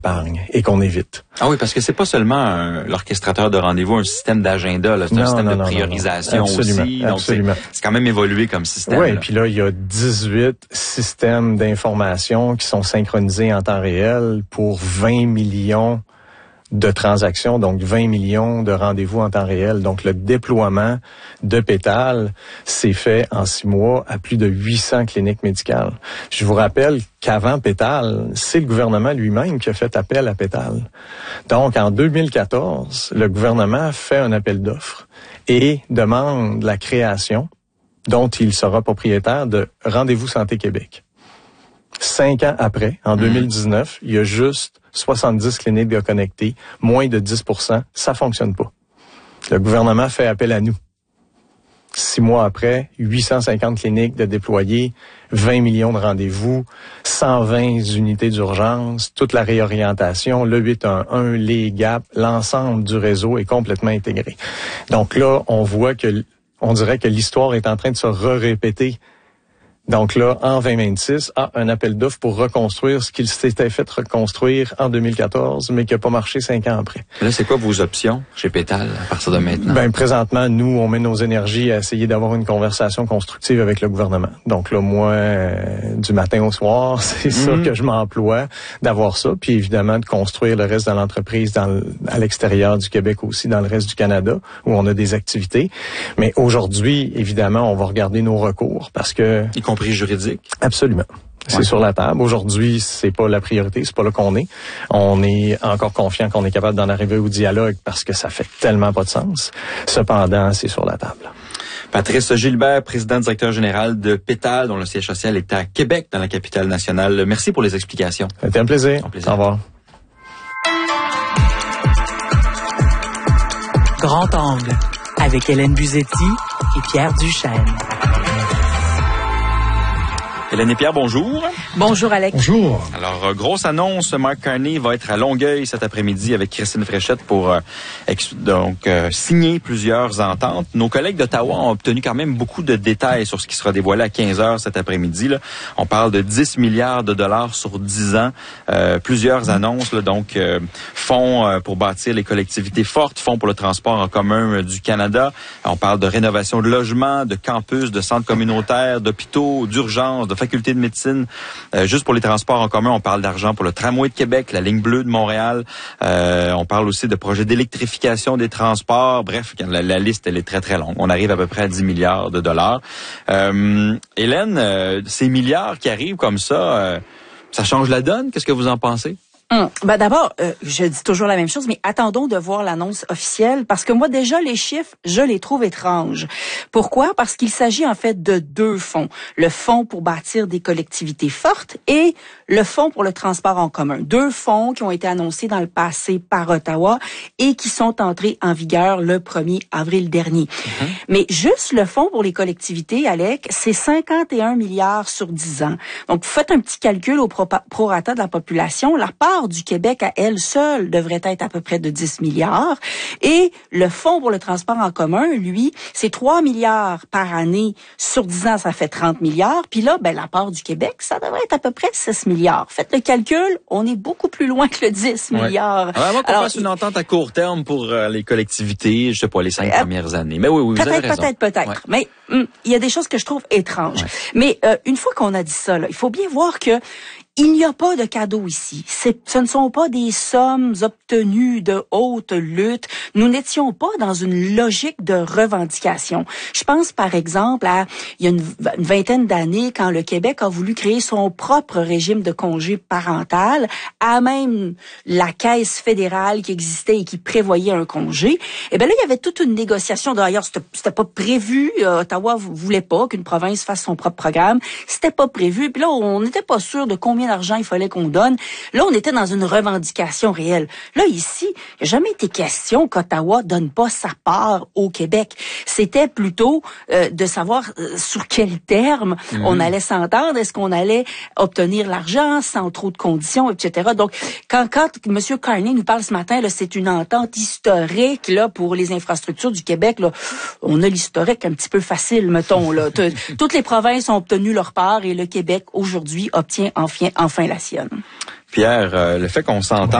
épargne et qu'on évite. Ah oui, parce que c'est pas seulement l'orchestrateur de rendez-vous, un système d'agenda, là, c'est un système de priorisation aussi. Donc c'est quand même évolué comme système. Oui, puis là, il y a 18 systèmes d'information qui sont synchronisés en temps réel pour 20 millions de transactions, donc 20 millions de rendez-vous en temps réel. Donc, le déploiement de Pétale s'est fait en 6 mois à plus de 800 cliniques médicales. Je vous rappelle qu'avant Pétale, c'est le gouvernement lui-même qui a fait appel à Pétale. Donc, en 2014, le gouvernement fait un appel d'offres et demande la création, dont il sera propriétaire, de Rendez-vous Santé Québec. 5 ans après, en 2019, il y a juste 70 cliniques de connectées, moins de 10%, ça fonctionne pas. Le gouvernement fait appel à nous. 6 mois après, 850 cliniques de déployées, 20 millions de rendez-vous, 120 unités d'urgence, toute la réorientation, le 811, les GAP, l'ensemble du réseau est complètement intégré. Donc là, on dirait que l'histoire est en train de se répéter. Donc là, en 2026, un appel d'offres pour reconstruire ce qu'il s'était fait reconstruire en 2014, mais qui n'a pas marché 5 ans après. Là, c'est quoi vos options chez Pétale à partir de maintenant? Présentement, nous, on met nos énergies à essayer d'avoir une conversation constructive avec le gouvernement. Donc là, moi, du matin au soir, c'est ça que je m'emploie, d'avoir ça, puis évidemment de construire le reste de l'entreprise à l'extérieur du Québec aussi, dans le reste du Canada, où on a des activités. Mais aujourd'hui, évidemment, on va regarder nos recours, parce que... Y compris juridique? Absolument. C'est sur la table. Aujourd'hui, c'est pas la priorité, c'est pas là qu'on est. On est encore confiant qu'on est capable d'en arriver au dialogue parce que ça fait tellement pas de sens. Cependant, c'est sur la table. Patrice Gilbert, président directeur général de Pétale, dont le siège social est à Québec, dans la capitale nationale. Merci pour les explications. C'était un plaisir. Au revoir. Grand angle, avec Hélène Buzetti et Pierre Duchesne. Hélène et Pierre, bonjour. Bonjour, Alex. Bonjour. Alors, grosse annonce, Mark Carney va être à Longueuil cet après-midi avec Christine Fréchette pour signer plusieurs ententes. Nos collègues d'Ottawa ont obtenu quand même beaucoup de détails sur ce qui sera dévoilé à 15h cet après-midi. Là. On parle de 10 milliards de dollars sur 10 ans. Plusieurs annonces, là, donc fonds pour bâtir les collectivités fortes, fonds pour le transport en commun du Canada. On parle de rénovation de logements, de campus, de centres communautaires, d'hôpitaux, d'urgence, de faculté de médecine. Juste pour les transports en commun, on parle d'argent pour le tramway de Québec, la ligne bleue de Montréal. On parle aussi de projets d'électrification des transports. Bref, la liste, elle est très, très longue. On arrive à peu près à 10 milliards de dollars. Hélène, ces milliards qui arrivent comme ça change la donne? Qu'est-ce que vous en pensez? D'abord, je dis toujours la même chose, mais attendons de voir l'annonce officielle, parce que moi, déjà, les chiffres, je les trouve étranges. Pourquoi? Parce qu'il s'agit en fait de 2 fonds. Le fonds pour bâtir des collectivités fortes et le fonds pour le transport en commun. 2 fonds qui ont été annoncés dans le passé par Ottawa et qui sont entrés en vigueur le 1er avril dernier. Mais juste le fonds pour les collectivités, Alec, c'est 51 milliards sur 10 ans. Donc, vous faites un petit calcul au prorata de la population. La part du Québec à elle seule devrait être à peu près de 10 milliards. Et le Fonds pour le transport en commun, lui, c'est 3 milliards par année. Sur 10 ans, ça fait 30 milliards. Puis là, la part du Québec, ça devrait être à peu près 6 milliards. Faites le calcul, on est beaucoup plus loin que le 10 milliards. Alors, qu'on fasse une entente à court terme pour les collectivités, je sais pas, les 5 premières années. Mais oui, vous avez raison. Peut-être. Ouais. Mais il y a des choses que je trouve étranges. Ouais. Mais une fois qu'on a dit ça, là, il faut bien voir que il n'y a pas de cadeau ici. Ce ne sont pas des sommes obtenues de haute lutte. Nous n'étions pas dans une logique de revendication. Je pense par exemple à il y a une vingtaine d'années quand le Québec a voulu créer son propre régime de congé parental, à même la caisse fédérale qui existait et qui prévoyait un congé. Et là il y avait toute une négociation. D'ailleurs c'était pas prévu. Ottawa voulait pas qu'une province fasse son propre programme. C'était pas prévu. Puis là on n'était pas sûr de combien d'argent il fallait qu'on donne. Là, on était dans une revendication réelle. Là, ici, il n'a jamais été question qu'Ottawa donne pas sa part au Québec. C'était plutôt de savoir sur quel terme on allait s'entendre. Est-ce qu'on allait obtenir l'argent sans trop de conditions, etc. Donc, quand M. Carney nous parle ce matin, là, c'est une entente historique là pour les infrastructures du Québec. Là, on a l'historique un petit peu facile, mettons. Là. Toutes les provinces ont obtenu leur part et le Québec, aujourd'hui, obtient enfin la sienne. Pierre, le fait qu'on s'entende